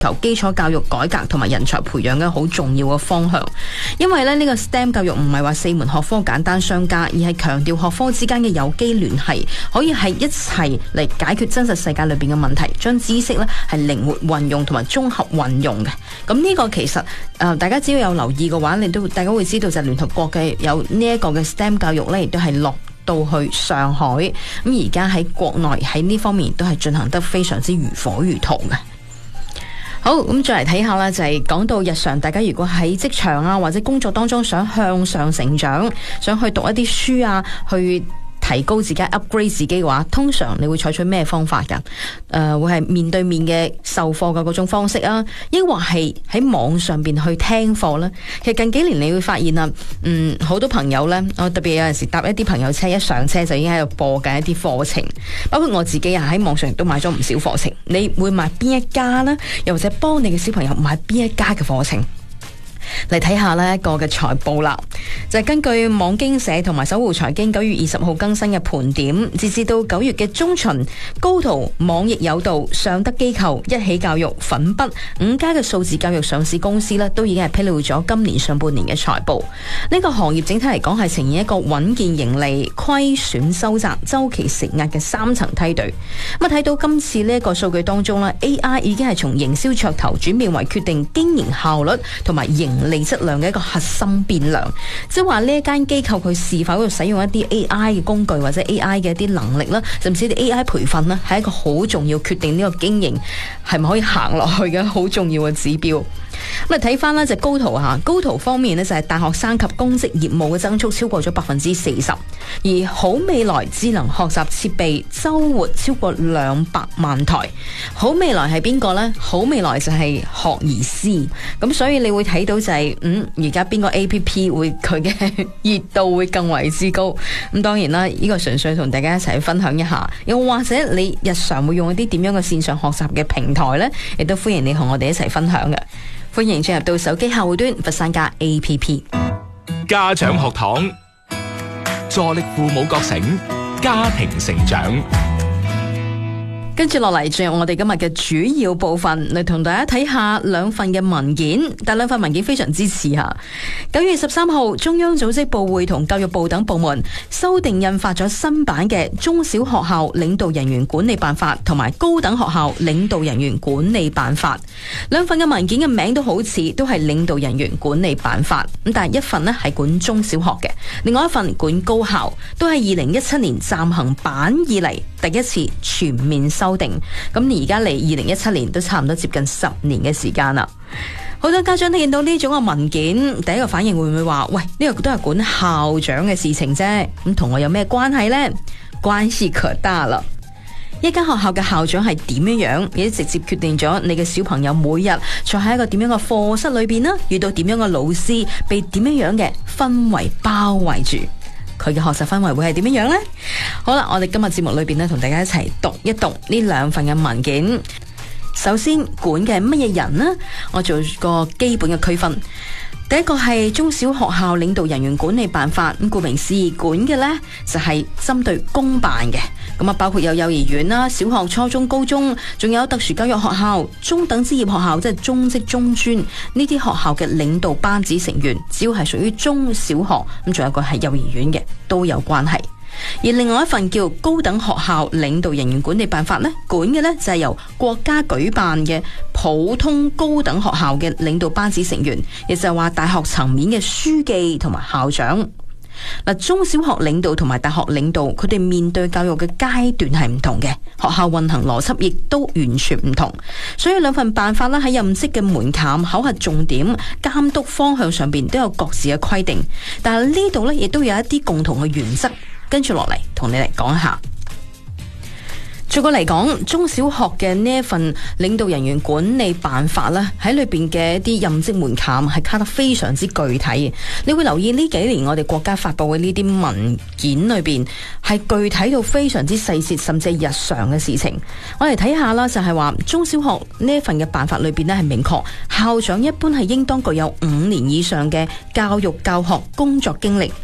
求基礎教育改革同埋人才培養嘅好重要嘅方向。因為呢個 STEM 教育唔係話4門學科簡單相加，而係強調學科之間嘅有機聯繫，可以係一齊嚟解決真實世界裏邊嘅問題，將知識呢係靈活運用同埋綜合運用嘅。咁呢個其實大家只要有留意嘅話，大家會知道就係聯合國嘅有呢一個嘅 STEM 教育呢，亦都係落到去上海。咁而家喺國內喺呢方面都係進行得非常之如火如荼嘅。好，咁再嚟睇下啦，就係講到日常，大家如果喺職場啊或者工作當中想向上成長，想去讀一啲書啊，去提高自己 upgrade 自己嘅話，通常你會採取咩方法㗎？會係面對面嘅授課嘅嗰種方式啊，抑或係喺網上邊去聽課呢？其實近幾年你會發現啊，好多朋友呢，我特別有陣時搭一啲朋友車，一上車就已經喺度播緊一啲課程，包括我自己啊喺網上亦都買咗唔少課程。你會買邊一家呢？又或者幫你嘅小朋友買邊一家嘅課程？嚟睇下呢一個嘅財報啦，就係根據網經社同埋搜狐財經9月20號更新嘅盤點，截至到9月嘅中旬，高途、網易有道、尚德機構、一起教育、粉筆5家嘅數字教育上市公司呢，都已經係披露咗今年上半年嘅財報。呢個行業整體嚟講係呈現一個穩健盈利、虧損收窄、周期承壓嘅3層梯隊。咁睇到今次呢一個數據當中呢， AI 已經係從營銷噱頭轉變為決定經營效率同埋盈利質量嘅一個核心變量，即係話呢一間機構佢是否要使用一啲 AI 嘅工具或者 AI 嘅一啲能力啦，甚至啲 AI 培訓啦，係一個好重要決定呢個經營係咪可以行落去嘅好重要嘅指標。咁啊睇翻呢就高途吓，高途方面呢就係大學生及公職業務嘅增速超過咗40%，而好未來智能學習設備周活超過200萬台。好未來係邊個呢？好未來就係學而思，咁所以你會睇到就係而家邊個 APP 會佢嘅熱度會更為之高。咁當然啦，呢個純粹同大家一齊去分享一下，又或者你日常會用一啲點樣嘅線上學習嘅平台呢？亦都歡迎你同我哋一齊分享嘅。歡迎進入到手機客戶端佛山家 APP。 家長學堂，助力父母覺醒，家庭成長。 跟住落嚟進入我哋今日嘅主要部分，嚟同大家睇下兩份嘅文件，但兩份文件非常之似吓。9月13號，中央組織部會同教育部等部門修訂印發咗新版嘅《中小學校領導人員管理辦法》同埋《高等學校領導人員管理辦法》。兩份嘅文件嘅名都好似，都係領導人員管理辦法。咁但係一份呢係管中小學嘅，另外一份管高校，都係2017年暫行版以嚟第一次全面修訂。咁而家嚟2017年都差唔多接近10年嘅時間啦。好多家長聽到呢種嘅文件，第一個反應會唔會話：喂，呢個都係管校長嘅事情啫，咁同我有咩關係呢？關係可大啦！一間學校嘅校長係點樣，亦都直接決定咗你嘅小朋友每日坐喺一個點樣嘅課室裏邊啦，遇到點樣嘅老師，被點樣嘅氛圍包圍住。佢嘅學習氛圍會係點樣呢？好啦，我哋今日節目裏邊呢，同大家一齊讀一讀呢兩份嘅文件。首先，管嘅係乜嘢人呢？我做個基本嘅區分。第一個係中小學校領導人員管理辦法，咁顧名思義，管嘅呢就係針對公辦嘅，咁啊包括有幼兒園啦、小學、初中、高中，仲有特殊教育學校、中等職業學校，即係中職、中專呢啲學校嘅領導班子成員，只要係屬於中小學，咁仲有一個係幼兒園嘅，都有關係。而另外一份叫高等學校領導人員管理辦法呢，管嘅呢就係由國家舉辦嘅普通高等學校嘅領導班子成員，亦就係話大學層面嘅書記同埋校長。嗱，中小學領導同埋大學領導，佢哋面對教育嘅階段係唔同嘅，學校運行邏輯亦都完全唔同，所以兩份辦法啦，喺任職嘅門檻、考核重點、監督方向上邊都有各自嘅規定，但係呢度呢，亦都有一啲共同嘅原則。跟住落嚟，同你嚟講一下。逐個嚟講，中小學嘅呢一份領導人員管理辦法咧，喺裏邊嘅一啲任職門檻係卡得非常之具體。你會留意呢幾年我哋國家發布嘅呢啲文件裏邊，係具體到非常之細節，甚至係日常嘅事情。我哋睇下啦，就係話中小學呢一份嘅辦法裏邊咧，係明確校長一般係應當具有5年以上嘅教育教學工作經歷。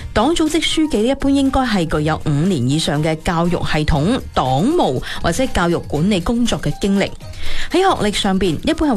黨組織書記一般應該係具有5年以上嘅教育系統、黨務或者教育管理工作嘅經歷。喺學歷上邊，一般係